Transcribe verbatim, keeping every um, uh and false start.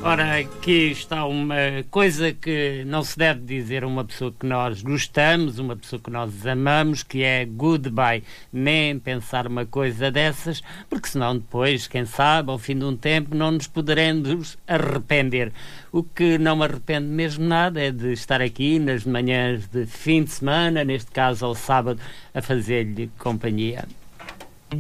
Ora, aqui está uma coisa que não se deve dizer a uma pessoa que nós gostamos, uma pessoa que nós amamos, que é goodbye. Nem pensar uma coisa dessas, porque senão depois, quem sabe, ao fim de um tempo, não nos poderemos arrepender. O que não me arrependo mesmo nada é de estar aqui nas manhãs de fim de semana, neste caso ao sábado, a fazer-lhe companhia.